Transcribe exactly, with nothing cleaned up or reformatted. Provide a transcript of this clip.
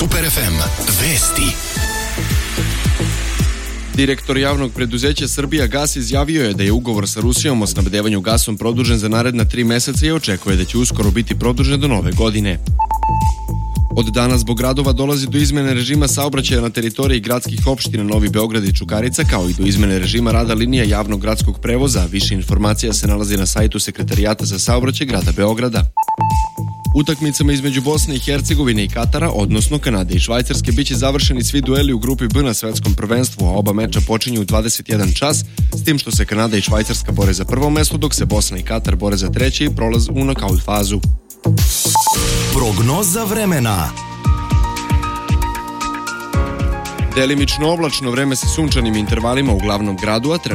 Super ef em. Vesti. Direktor javnog preduzeća Srbijagas izjavio je da je ugovor sa Rusijom o snabdevanju gasom produžen za naredna tri meseca i očekuje da će uskoro biti produžen do nove godine. Od danas zbog radova dolazi do izmene režima saobraćaja na teritoriji gradskih opština Novi Beograd i Čukarica, kao i do izmene režima rada linija javnog gradskog prevoza. Više informacija se nalazi na sajtu Sekretarijata za saobraćaj grada Beograda. Utakmicama između Bosne i Hercegovine i Katara, odnosno Kanade i Švajcarske, biće završeni svi dueli u grupi B na svetskom prvenstvu, a oba meča počinju u dvadeset jedan čas, s tim što se Kanada i Švajcarska bore za prvo mesto, dok se Bosna i Katar bore za treće i prolaz u nokaut fazu. Prognoza vremena. Delimično oblačno vreme sa sunčanim intervalima u glavnom gradu, a